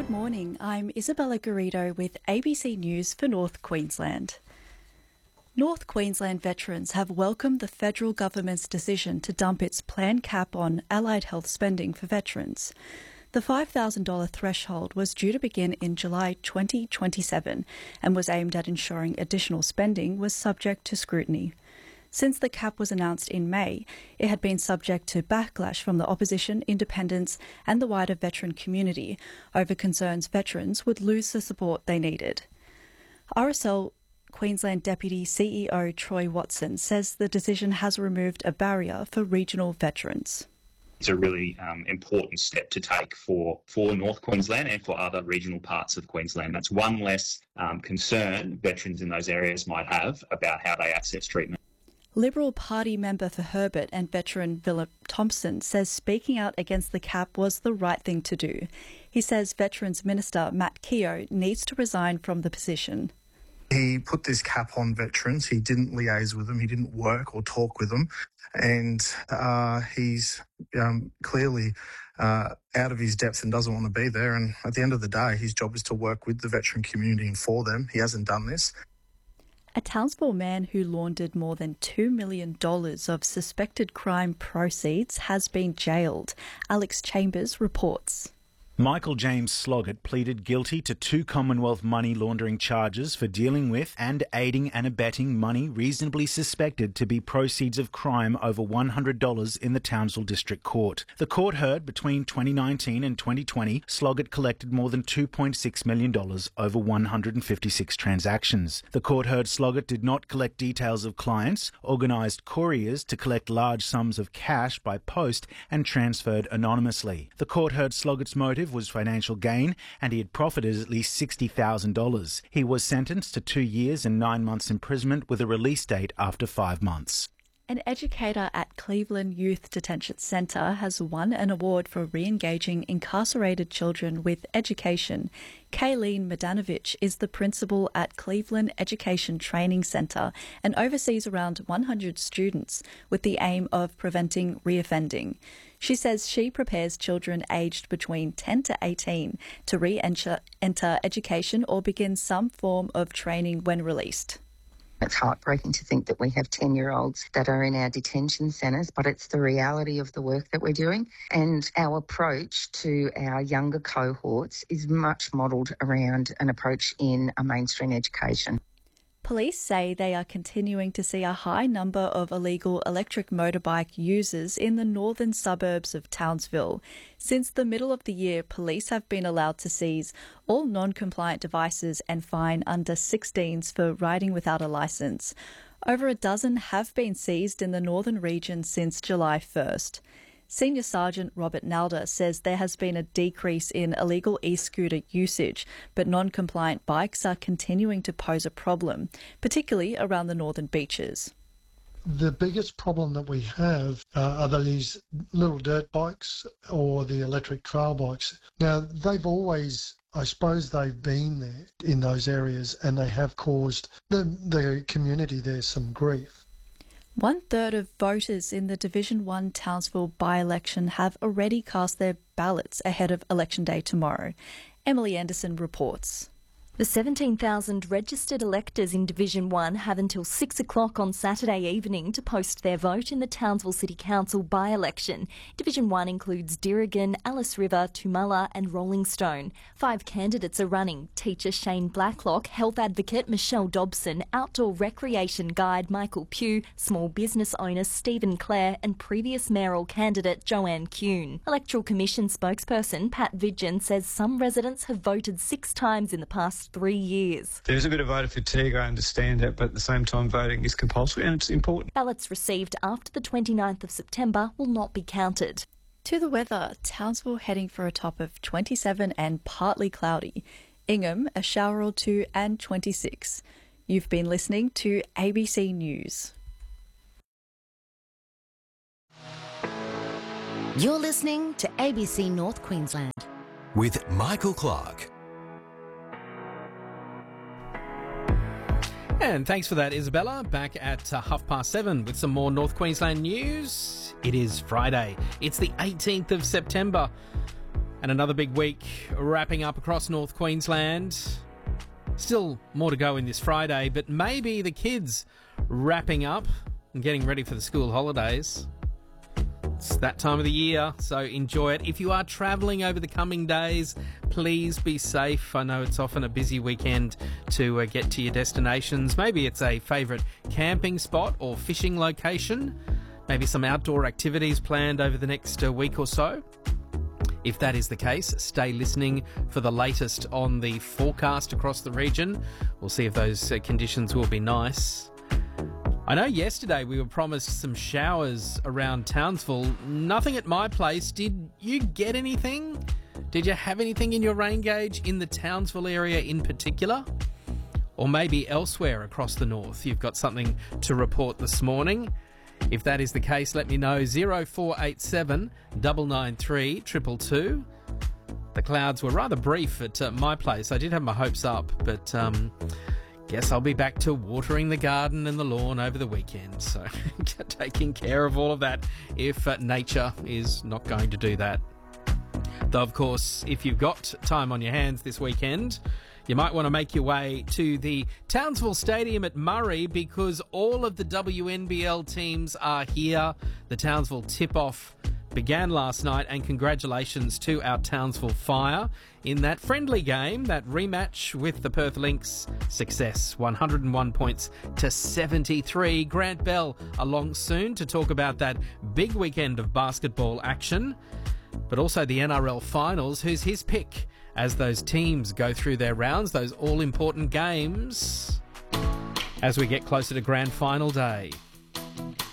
Good morning, I'm Isabella Garrido with ABC News for North Queensland. North Queensland veterans have welcomed the federal government's decision to dump its planned cap on allied health spending for veterans. The $5,000 threshold was due to begin in July 2027 and was aimed at ensuring additional spending was subject to scrutiny. Since the cap was announced in May, it had been subject to backlash from the opposition, independents and the wider veteran community over concerns veterans would lose the support they needed. RSL Queensland Deputy CEO Troy Watson says the decision has removed a barrier for regional veterans. It's a really important step to take for North Queensland and for other regional parts of Queensland. That's one less concern veterans in those areas might have about how they access treatment. Liberal Party member for Herbert and veteran Philip Thompson says speaking out against the cap was the right thing to do. He says Veterans Minister Matt Keogh needs to resign from the position. He put this cap on veterans. He didn't liaise with them. He didn't work or talk with them. And he's clearly out of his depth and doesn't want to be there. And at the end of the day, his job is to work with the veteran community and for them. He hasn't done this. A Townsville man who laundered more than $2 million of suspected crime proceeds has been jailed. Alex Chambers reports. Michael James Sloggett pleaded guilty to 2 Commonwealth money laundering charges for dealing with and aiding and abetting money reasonably suspected to be proceeds of crime over $100 in the Townsville District Court. The court heard between 2019 and 2020, Sloggett collected more than $2.6 million over 156 transactions. The court heard Sloggett did not collect details of clients, organised couriers to collect large sums of cash by post and transferred anonymously. The court heard Sloggett's motive was financial gain and he had profited at least $60,000. He was sentenced to 2 years and 9 months imprisonment with a release date after 5 months. An educator at Cleveland Youth Detention Centre has won an award for re-engaging incarcerated children with education. Kayleen Madanovich is the principal at Cleveland Education Training Centre and oversees around 100 students with the aim of preventing reoffending. She says she prepares children aged between 10 to 18 to re-enter education or begin some form of training when released. It's heartbreaking to think that we have 10-year-olds that are in our detention centres, but it's the reality of the work that we're doing. And our approach to our younger cohorts is much modelled around an approach in a mainstream education. Police say they are continuing to see a high number of illegal electric motorbike users in the northern suburbs of Townsville. Since the middle of the year, police have been allowed to seize all non-compliant devices and fine under 16s for riding without a licence. Over a dozen have been seized in the northern region since July 1st. Senior Sergeant Robert Nalder says there has been a decrease in illegal e-scooter usage, but non-compliant bikes are continuing to pose a problem, particularly around the northern beaches. The biggest problem that we have are these little dirt bikes or the electric trail bikes. Now, they've always, I suppose they've been there in those areas and they have caused the community there some grief. 1/3 of voters in the Division 1 Townsville by-election have already cast their ballots ahead of Election Day tomorrow. Emily Anderson reports. The 17,000 registered electors in Division 1 have until 6 o'clock on Saturday evening to post their vote in the Townsville City Council by-election. Division 1 includes Dirrigan, Alice River, Tumala and Rolling Stone. 5 candidates are running: teacher Shane Blacklock, health advocate Michelle Dobson, outdoor recreation guide Michael Pugh, small business owner Stephen Clare and previous mayoral candidate Joanne Kuhn. Electoral Commission spokesperson Pat Vidgen says some residents have voted 6 times in the past 3 years. There's a bit of voter fatigue, I understand that, but at the same time voting is compulsory and it's important. Ballots received after the 29th of September will not be counted. To the weather, Townsville heading for a top of 27 and partly cloudy. Ingham, a shower or two and 26. You've been listening to ABC News. You're listening to ABC North Queensland. With Michael Clark. And thanks for that, Isabella. Back at 7:30 with some more North Queensland news. It is Friday. It's the 18th of September. And another big week wrapping up across North Queensland. Still more to go in this Friday, but maybe the kids wrapping up and getting ready for the school holidays. It's that time of the year, so enjoy it. If you are travelling over the coming days, please be safe. I know it's often a busy weekend to get to your destinations. Maybe it's a favourite camping spot or fishing location. Maybe some outdoor activities planned over the next week or so. If that is the case, stay listening for the latest on the forecast across the region. We'll see if those conditions will be nice. I know yesterday we were promised some showers around Townsville. Nothing at my place. Did you get anything? Did you have anything in your rain gauge in the Townsville area in particular? Or maybe elsewhere across the north? You've got something to report this morning. If that is the case, let me know. 0487 993 222. The clouds were rather brief at my place. I did have my hopes up, but guess I'll be back to watering the garden and the lawn over the weekend. So taking care of all of that if nature is not going to do that. Though, of course, if you've got time on your hands this weekend, you might want to make your way to the Townsville Stadium at Murray because all of the WNBL teams are here. The Townsville tip-off began last night, and congratulations to our Townsville Fire in that friendly game, that rematch with the Perth Lynx. Success, 101 points to 73. Grant Bell along soon to talk about that big weekend of basketball action, but also the NRL Finals. Who's his pick as those teams go through their rounds, those all-important games, as we get closer to Grand Final Day?